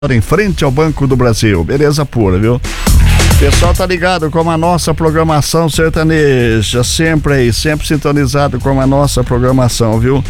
em frente ao Banco do Brasil. Beleza pura, viu? O pessoal tá ligado com a nossa programação sertaneja, sempre aí, sempre sintonizado com a nossa programação, viu?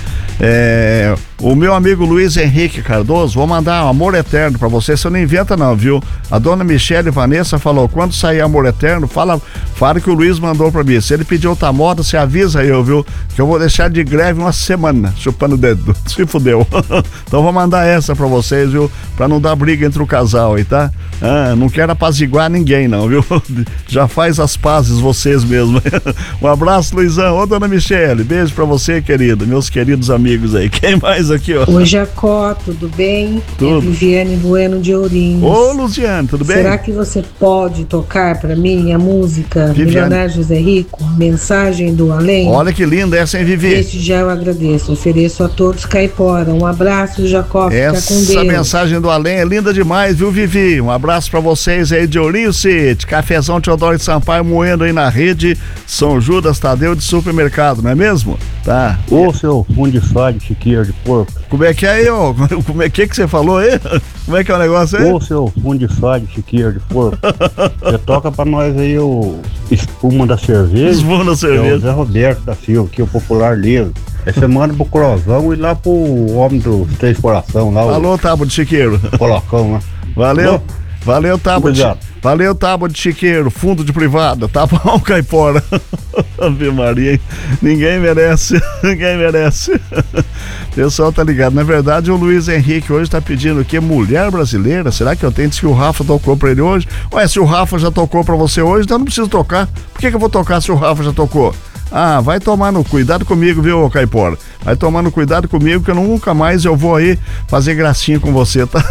O meu amigo Luiz Henrique Cardoso, vou mandar um Amor Eterno pra você, você não inventa não, viu? A dona Michele Vanessa falou, quando sair Amor Eterno, fala que o Luiz mandou pra mim. Se ele pedir outra moda, você avisa eu, viu? Que eu vou deixar de greve uma semana, chupando o dedo. Se fudeu. Então vou mandar essa pra vocês, viu? Pra não dar briga entre o casal aí, tá? Não quero apaziguar ninguém não, viu? Já faz as pazes vocês mesmo. Um abraço, Luizão. Ô, dona Michele, beijo pra você, querida. Meus queridos amigos aí. Quem mais aqui, ó? Oi, Jacó, tudo bem? Tudo. É Viviane Bueno de Ourinhos. Ô, Luciane, tudo bem? Será que você pode tocar pra mim a música Viviane. Milionário José Rico, Mensagem do Além? Olha que linda essa, hein, Vivi? Desde já eu agradeço. Ofereço a todos caipora. Um abraço, Jacó. Fica com Essa Deus. mensagem do além é linda demais, viu, Vivi? Um abraço pra vocês aí de Ourinho City. Cafezão Teodoro de Sampaio moendo aí na rede São Judas Tadeu de supermercado, não é mesmo? Tá. Ô, seu fundo de só de chiqueiro de porco. Como é que é aí, ó? Como é que você falou aí? Como é que é o negócio aí? Ô, seu fundo de só de chiqueiro de porco. Você toca pra nós aí o espuma da cerveja. Espuma da cerveja. É o Zé Roberto da Silva, que é o popular livre. Aí você manda pro Crozão e lá pro homem dos Três Coração lá. Alô, Tábua de Chiqueiro. Colocão, né? Valeu. Alô? Valeu, Tábua de... Valeu, Tábua de Chiqueiro, fundo de privada, tá bom, caipora? Ave Maria, hein? Ninguém merece, ninguém merece. O pessoal tá ligado. Na verdade, o Luiz Henrique hoje tá pedindo o quê? Mulher brasileira? Será que eu tenho? Diz que o Rafa tocou pra ele hoje. Ué, se o Rafa já tocou pra você hoje, então eu não preciso tocar. Por que eu vou tocar se o Rafa já tocou? Ah, vai tomar no cuidado comigo, viu, caipora? Vai tomando cuidado comigo que eu nunca mais eu vou aí fazer gracinha com você, tá?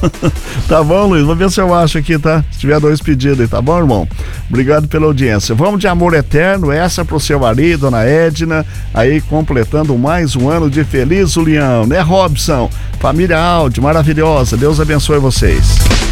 Tá bom, Luiz? Vou ver se eu acho aqui, tá? Se tiver 2 pedidos aí, tá bom, irmão? Obrigado pela audiência. Vamos de Amor Eterno, essa pro seu marido, dona Edna, aí completando mais um ano de feliz união, né, Robson? Família Audi, maravilhosa. Deus abençoe vocês.